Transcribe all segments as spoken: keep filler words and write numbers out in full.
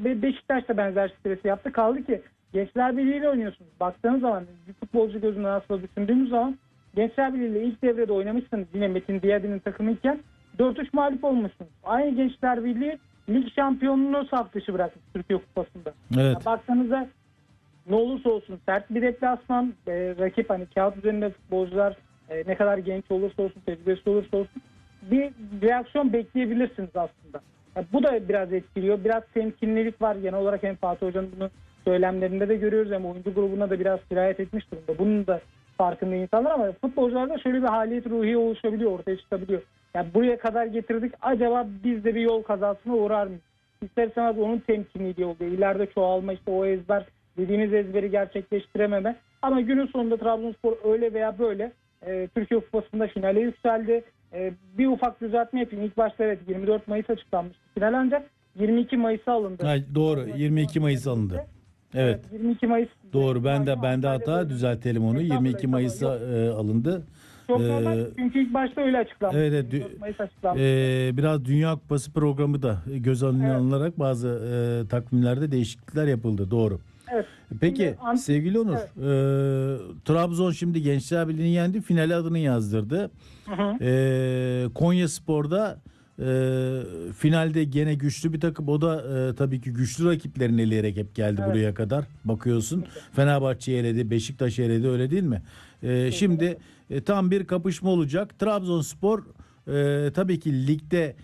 Be- Beşiktaş da benzer stresi yaptı. Kaldı ki Gençler Birliği ile oynuyorsunuz. Baktığınız zaman bir futbolcu gözünden aslında düşündüğümüz zaman Gençler Birliği ile ilk devrede oynamışsınız. Yine Metin Diyadi'nin takımıyken dört üç mağlup olmuşsunuz. Aynı Gençler Birliği lig şampiyonluğunu saf dışı bırakmış Türkiye Kupası'nda. Evet. Ya baktığınızda ne olursa olsun sert bir deplasman, e, rakip hani kağıt üzerinde futbolcular e, ne kadar genç olursa olsun, tecrübesi olursa olsun bir reaksiyon bekleyebilirsiniz aslında. Ya bu da biraz etkiliyor. Biraz temkinlilik var. Genel olarak hem Fatih Hoca'nın bunu söylemlerinde de görüyoruz, hem oyuncu grubuna da biraz sirayet etmiş durumda. Bunun da farkında insanlar, ama futbolcularda şöyle bir haliyet ruhiye oluşabiliyor, ortaya çıkabiliyor. Yani buraya kadar getirdik, acaba biz de bir yol kazasına uğrar mıyız? İster istemez onun temkinliği oluyor. İleride çoğalma, işte o ezber, dediğiniz ezberi gerçekleştirememe. Ama günün sonunda Trabzonspor öyle veya böyle e, Türkiye Kupası'nda finale yükseldi. E, bir ufak düzeltme yapayım. İlk başta evet yirmi dört Mayıs açıklanmıştı final, ancak yirmi iki Mayıs'a alındı. Ha, doğru, yirmi iki Mayıs alındı. Evet. Evet, yirmi iki Mayıs. Doğru, ben de ben de hata düzeltelim onu. yirmi iki Mayıs'a e, alındı. Çok Ee, normal, çünkü ilk başta öyle açıklanmıştı. Evet, yirmi dört Mayıs açıklanmıştı. e, biraz Dünya Kupası programı da göz önüne Evet. alınarak bazı e, takvimlerde değişiklikler yapıldı. Doğru. Evet. Peki Şimdi, sevgili Onur, evet. e, Trabzon şimdi Gençler Birliği'ni yendi, finale adını yazdırdı. Hı hı. E, Konyaspor'da e, finalde gene güçlü bir takım. O da e, tabii ki güçlü rakiplerini eleyerek hep geldi Evet. buraya kadar. Bakıyorsun Fenerbahçe'yi eledi, Beşiktaş'ı eledi, öyle değil mi? E, şimdi e, tam bir kapışma olacak. Trabzonspor e, tabii ki ligde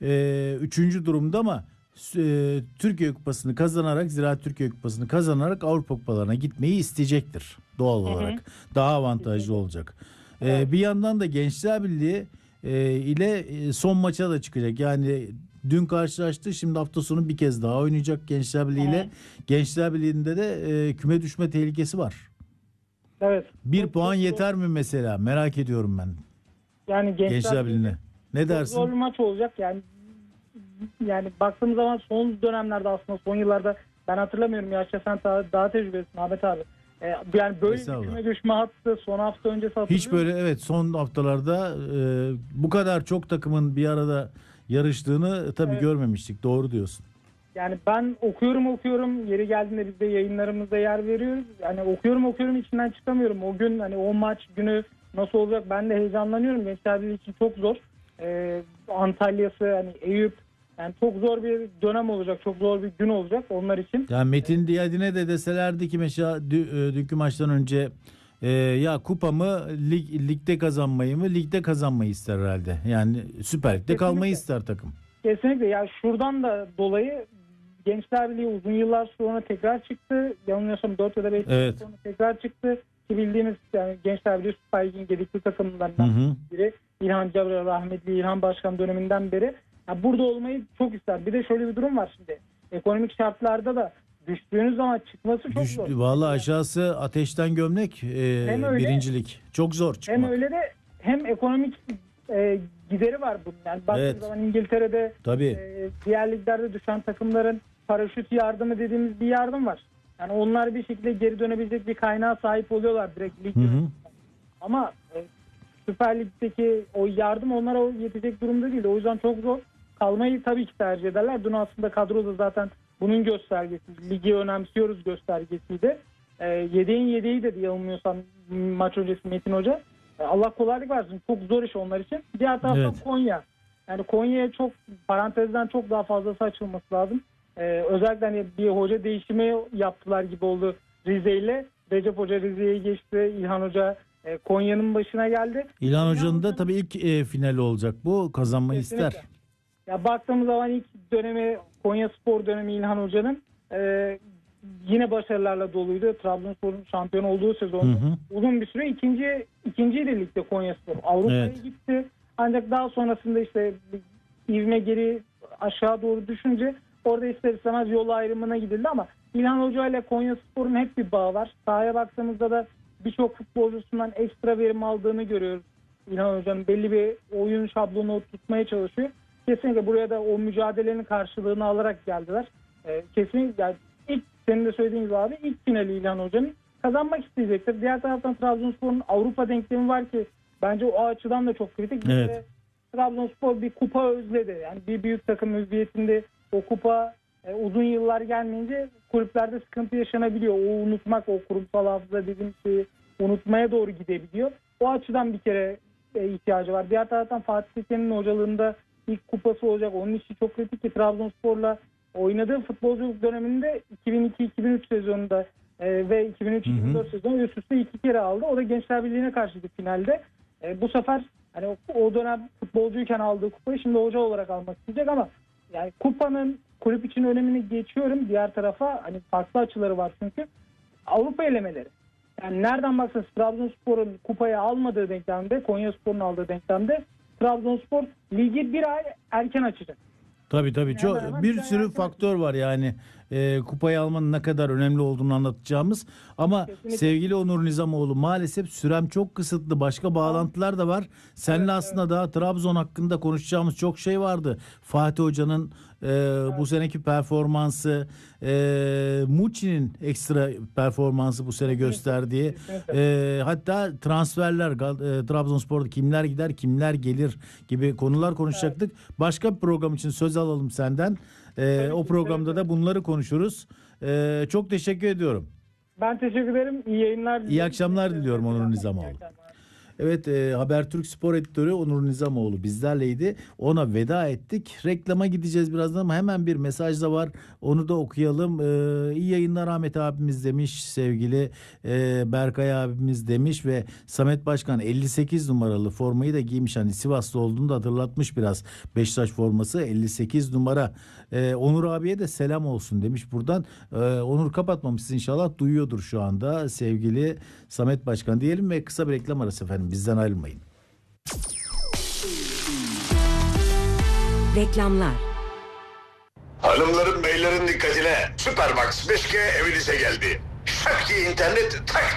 e, üçüncü durumda, ama e, Türkiye Kupası'nı kazanarak, Ziraat Türkiye Kupası'nı kazanarak Avrupa Kupalarına gitmeyi isteyecektir doğal olarak. Daha avantajlı olacak. E, Evet. bir yandan da Gençler Birliği e, ile e, son maça da çıkacak. Yani dün karşılaştı, şimdi hafta sonu bir kez daha oynayacak Gençler Birliği ile. Gençler Birliği'nde de e, küme düşme tehlikesi var. Evet. Bir Çok- puan çok yeter mi mesela? Merak ediyorum ben. Yani Gençler, Gençler Birliği'ne. Ne çok dersin? zor bir maç olacak. Yani yani baktığımız zaman son dönemlerde, aslında son yıllarda, ben hatırlamıyorum, yaşça sen daha, daha tecrübelisin Ahmet abi. Ee, yani böyle bir Estağfurullah. küme düşme hattı son hafta öncesi hatırlıyor Hiç böyle, evet, son haftalarda e, bu kadar çok takımın bir arada yarıştığını tabii Evet. görmemiştik. Doğru diyorsun. Yani ben okuyorum okuyorum yeri geldiğinde biz de yayınlarımızda yer veriyoruz. Yani okuyorum okuyorum içinden çıkamıyorum. O gün, hani o maç günü nasıl olacak, ben de heyecanlanıyorum. Gençler Birliği için çok zor. Ee, Antalya'sı, hani Eyüp, yani çok zor bir dönem olacak. Çok zor bir gün olacak onlar için. Yani Metin Diyadin'e de deselerdi ki mesela dü- e, dünkü maçtan önce e, ya kupamı lig, ligde kazanmayı mı, ligde kazanmayı ister herhalde. Yani Süper Lig'de kalmayı Kesinlikle. ister takım. Kesinlikle. Ya şuradan da dolayı Gençler Birliği uzun yıllar sonra tekrar çıktı. Yanılmıyorsam dört ya da beş Evet. yıl sonra tekrar çıktı. Ki bildiğimiz, yani Gençler Birliği Süper Lig'in gedikli takımlarından Hı hı. biri. İlhan Cabra, rahmetli İlhan Başkan döneminden beri. Ya burada olmayı çok ister. Bir de şöyle bir durum var şimdi. Ekonomik şartlarda da düştüğünüz zaman çıkması çok Düş, zor. vallahi aşağısı ateşten gömlek, e, Hem öyle- birincilik. Çok zor Hem çıkmak. öyle de hem ekonomik e, gideri var bunun. Yani baktığınız Evet. zaman İngiltere'de, Tabii. e, diğer liglerde düşen takımların paraşüt yardımı dediğimiz bir yardım var. Yani onlar bir şekilde geri dönebilecek bir kaynağa sahip oluyorlar direkt lig. Hı hı. Ama e, Süper Lig'deki o yardım onlara o yetecek durumda değil. O yüzden çok zor. Kalmayı tabii ki tercih ederler. Dün aslında kadroda zaten bunun göstergesi. Ligi önemsiyoruz göstergesiydi. E, yedeğin yedeği dedi yanılmıyorsam maç öncesi Metin Hoca. E, Allah kolaylık versin. Çok zor iş onlar için. Diğer taraftan Evet. Konya. Yani Konya'ya çok, parantezden çok daha fazlası açılması lazım. E, özellikle hani bir hoca değişimi yaptılar gibi oldu Rize ile. Recep Hoca Rize'ye geçti. İlhan Hoca e, Konya'nın başına geldi. İlhan Hoca'nın da Hoca'nın- tabii ilk e, finali olacak bu. Kazanmayı Kesinlikle. ister. Ya baktığımız zaman ilk dönemi, Konya Spor dönemi İlhan Hoca'nın e, yine başarılarla doluydu. Trabzonspor'un şampiyon olduğu sezonda. Hı hı. Uzun bir süre ikinci ikinciydi ligde Konya Spor. Avrupa'ya Evet. gitti. Ancak daha sonrasında işte bir ivme geri aşağı doğru düşünce orada ister istemez yol ayrımına gidildi, ama İlhan Hoca ile Konya Spor'un hep bir bağı var. Sahaya baktığımızda da birçok futbolcusundan ekstra verim aldığını görüyoruz. İlhan Hoca'nın belli bir oyun şablonu tutmaya çalışıyor. Kesinlikle buraya da o mücadelenin karşılığını alarak geldiler. Ee, kesinlikle yani ilk, senin de söylediğin gibi abi, ilk finali İlhan Hoca'nın kazanmak isteyecektir. Diğer taraftan Trabzonspor'un Avrupa denklemi var ki bence o açıdan da çok kritik. Evet. Bir de Trabzonspor bir kupa özledi. Yani bir büyük takım hüviyetinde o kupa e, uzun yıllar gelmeyince kulüplerde sıkıntı yaşanabiliyor. O unutmak, o kurumsal hafıza dediğim şeyi unutmaya doğru gidebiliyor. O açıdan bir kere e, ihtiyacı var. Diğer taraftan Fatih Teke'nin hocalığında ilk kupası olacak. Onun işi çok kritik ki Trabzonspor'la oynadığı futbolculuk döneminde iki bin iki iki bin üç sezonunda e, ve iki bin üç iki bin dört sezonu üst üste iki kere aldı. O da Gençler Birliği'ne karşıydı finalde. E, bu sefer hani o, o dönem futbolcuyken aldığı kupayı şimdi hoca olarak almak isteyecek ama yani kupanın kulüp için önemini geçiyorum. Diğer tarafa hani farklı açıları var çünkü Avrupa elemeleri. Yani nereden baksanız Trabzonspor'un kupayı almadığı denklemde, Konyaspor'un aldığı denklemde Trabzonspor ligi bir ay erken açacak. Tabii tabii. Yani Çok hemen bir hemen sürü erken faktör var yani. E, kupayı almanın ne kadar önemli olduğunu anlatacağımız. Ama Kesinlikle. sevgili Onur Nizamoğlu, maalesef sürem çok kısıtlı. Başka bağlantılar da var. Seninle Evet, aslında daha Trabzon hakkında konuşacağımız çok şey vardı. Fatih Hoca'nın e, bu seneki performansı, e, Muçi'nin ekstra performansı bu sene gösterdiği, e, hatta transferler, Gal- e, Trabzonspor'da kimler gider, kimler gelir gibi konular konuşacaktık. Başka bir program için söz alalım senden. E, Tabii o ki, programda tabii da ki. bunları konuşuruz. E, çok teşekkür ediyorum. Ben teşekkür ederim. İyi yayınlar diliyorum. İyi akşamlar diliyorum Onur Nizamoğlu. İyi akşamlar. Evet, e, Habertürk Spor Editörü Onur Nizamoğlu bizlerleydi. Ona veda ettik. Reklama gideceğiz birazdan ama hemen bir mesaj da var. Onu da okuyalım. E, iyi yayınlar Ahmet abimiz demiş. Sevgili e, Berkay abimiz demiş ve Samet Başkan elli sekiz numaralı formayı da giymiş. Hani Sivaslı olduğunu da hatırlatmış biraz. Beşiktaş forması elli sekiz numara. E, Onur abiye de selam olsun demiş buradan. E, Onur kapatmamışsınız inşallah. Duyuyordur şu anda sevgili Samet Başkan diyelim ve kısa bir reklam arası efendim. Bizden ayrılmayın. Reklamlar. Hanımların beylerin dikkatine, Süpermax beş G evinize geldi. Şak diye internet tak